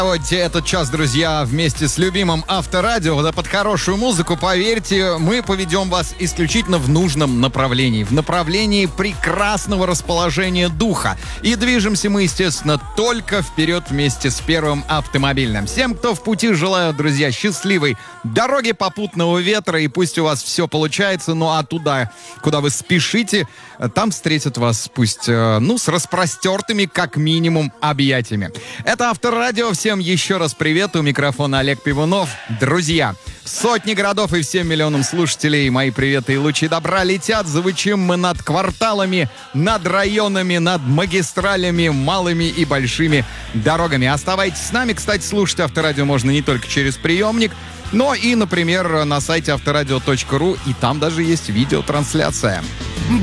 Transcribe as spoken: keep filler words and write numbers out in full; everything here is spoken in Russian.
Вот этот час, друзья, вместе с любимым Авторадио, да под хорошую музыку, поверьте, мы поведем вас исключительно в нужном направлении, в направлении прекрасного расположения духа. И движемся мы, естественно, только вперед вместе с первым автомобильным. Всем, кто в пути, желаю, друзья, счастливой дороги, попутного ветра, и пусть у вас все получается, ну а туда, куда вы спешите, там встретят вас, пусть, ну, с распростертыми, как минимум, объятиями. Это Авторадио, всем еще раз привет, у микрофона Олег Пивунов. Друзья, сотни городов и всем миллионам слушателей мои приветы и лучи добра летят. Звучим мы над кварталами, над районами, над магистралями, малыми и большими дорогами. Оставайтесь с нами. Кстати, слушать Авторадио можно не только через приемник, но и, например, на сайте авторадио точка ру, и там даже есть видеотрансляция.